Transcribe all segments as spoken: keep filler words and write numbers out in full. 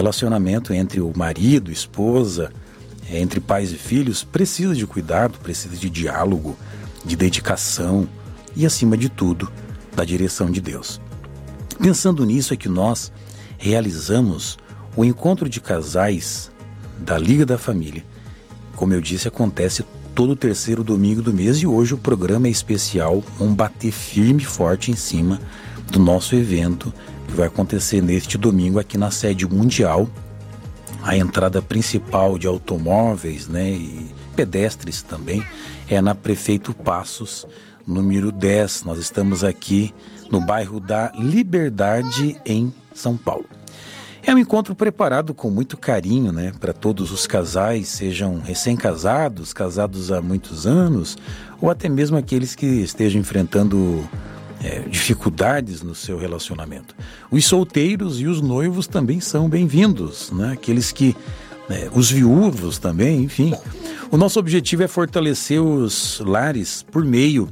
relacionamento entre o marido, esposa, entre pais e filhos precisa de cuidado, precisa de diálogo, de dedicação e, acima de tudo, da direção de Deus. Pensando nisso é que nós realizamos o encontro de casais da Liga da Família. Como eu disse, acontece todo terceiro domingo do mês e hoje o programa é especial, vamos bater firme e forte em cima do nosso evento que vai acontecer neste domingo aqui na sede mundial. A entrada principal de automóveis, né, e pedestres também é na Prefeito Passos, número dez. Nós estamos aqui no bairro da Liberdade, em São Paulo. É um encontro preparado com muito carinho, né, para todos os casais, sejam recém-casados, casados há muitos anos, ou até mesmo aqueles que estejam enfrentando é, dificuldades no seu relacionamento. Os solteiros e os noivos também são bem-vindos, né, aqueles que, né, os viúvos também, enfim. O nosso objetivo é fortalecer os lares por meio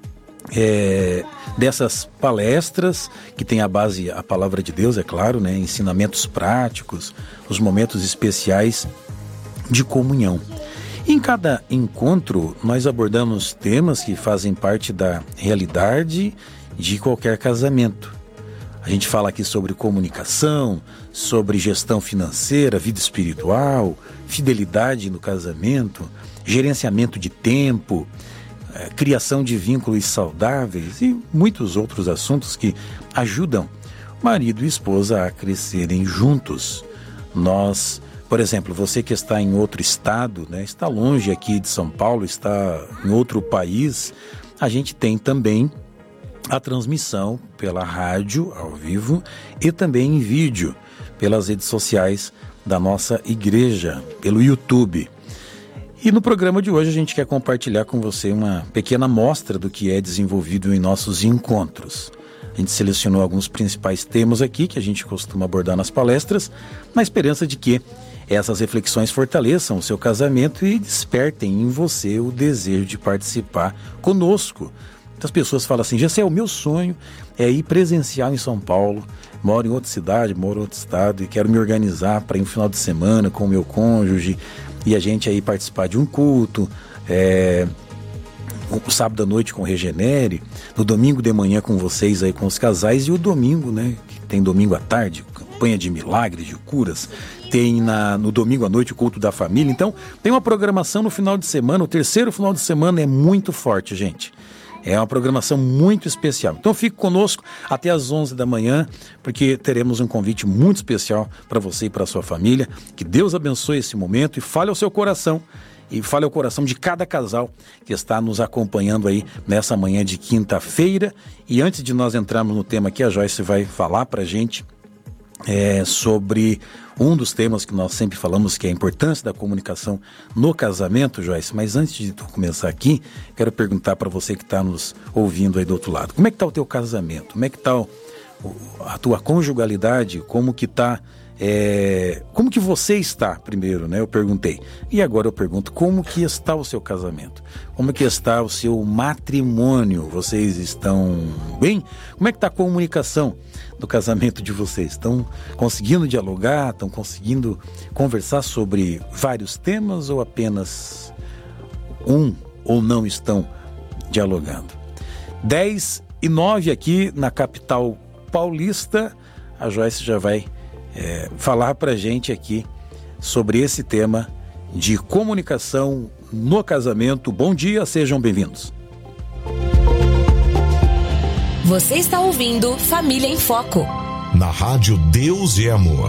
É, dessas palestras que tem a base, a palavra de Deus, é claro, né, ensinamentos práticos, os momentos especiais de comunhão. Em cada encontro nós abordamos temas que fazem parte da realidade de qualquer casamento. A gente fala aqui sobre comunicação, sobre gestão financeira, vida espiritual, fidelidade no casamento, gerenciamento de tempo, criação de vínculos saudáveis e muitos outros assuntos que ajudam marido e esposa a crescerem juntos. Nós, por exemplo, você que está em outro estado, né, está longe aqui de São Paulo, está em outro país, a gente tem também a transmissão pela rádio ao vivo e também em vídeo pelas redes sociais da nossa igreja, pelo YouTube. E no programa de hoje a gente quer compartilhar com você uma pequena amostra do que é desenvolvido em nossos encontros. A gente selecionou alguns principais temas aqui que a gente costuma abordar nas palestras, na esperança de que essas reflexões fortaleçam o seu casamento e despertem em você o desejo de participar conosco. Muitas pessoas falam assim: Gessé, o meu sonho é ir presencial em São Paulo, moro em outra cidade, moro em outro estado e quero me organizar para ir um final de semana com o meu cônjuge e a gente aí participar de um culto, é, o sábado à noite com o Regenere, no domingo de manhã com vocês aí com os casais e o domingo, né, que tem domingo à tarde, campanha de milagres, de curas, tem na, no domingo à noite o culto da família. Então tem uma programação no final de semana, o terceiro final de semana é muito forte, gente. É uma programação muito especial. Então fique conosco até às onze da manhã, porque teremos um convite muito especial para você e para a sua família. Que Deus abençoe esse momento e fale ao seu coração, e fale ao coração de cada casal que está nos acompanhando aí nessa manhã de quinta-feira. E antes de nós entrarmos no tema aqui, a Joyce vai falar para a gente É, sobre um dos temas que nós sempre falamos, que é a importância da comunicação no casamento, Joyce. Mas antes de tu começar aqui, quero perguntar para você que está nos ouvindo aí do outro lado: como é que está o teu casamento? Como é que está o, o, a tua conjugalidade? Como que está, é, como que você está primeiro, né? Eu perguntei. E agora eu pergunto: como que está o seu casamento? Como que está o seu matrimônio? Vocês estão bem? Como é que está a comunicação do casamento de vocês? Estão conseguindo dialogar? Estão conseguindo conversar sobre vários temas ou apenas um, ou não estão dialogando? dez e nove aqui na capital paulista. A Joyce já vai é, falar pra gente aqui sobre esse tema de comunicação no casamento. Bom dia, sejam bem-vindos. Você está ouvindo Família em Foco. Na rádio Deus e Amor.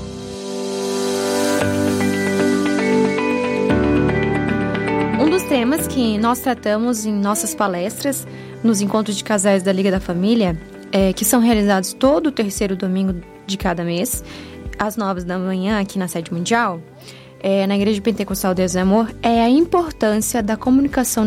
Um dos temas que nós tratamos em nossas palestras, nos encontros de casais da Liga da Família, é, que são realizados todo o terceiro domingo de cada mês, às nove da manhã, aqui na sede mundial, é, na Igreja Pentecostal Deus e Amor, é a importância da comunicação